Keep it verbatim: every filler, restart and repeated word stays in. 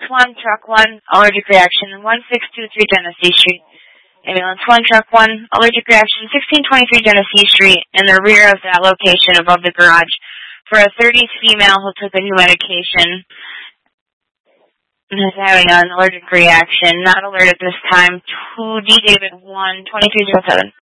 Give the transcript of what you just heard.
one, truck one, allergic reaction, one six two three Genesee Street. Ambulance one, truck one, allergic reaction, sixteen twenty-three Genesee Street, in the rear of that location above the garage, for a thirties female who took a new medication and is having an allergic reaction. Not alert at this time. To D. David one, twenty-three oh seven.